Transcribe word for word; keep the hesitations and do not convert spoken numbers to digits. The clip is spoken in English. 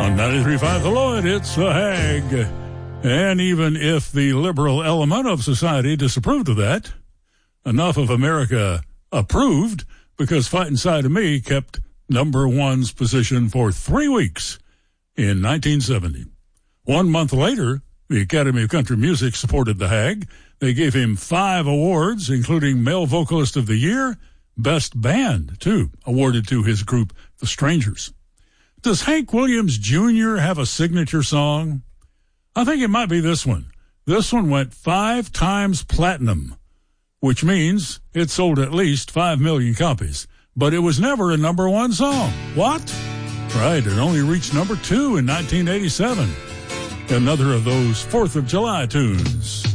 On ninety-three point five The Lloyd, it's The Hag. And even if the liberal element of society disapproved of that, enough of America approved, because Fight Inside of Me kept number one's position for three weeks in nineteen seventy. One month later, the Academy of Country Music supported The Hag. They gave him five awards, including Male Vocalist of the Year, Best Band, too, awarded to his group, The Strangers. Does Hank Williams Junior have a signature song? I think it might be this one. This one went five times platinum, which means it sold at least five million copies. But it was never a number one song. What? Right, it only reached number two in nineteen eighty-seven. Another of those fourth of July tunes.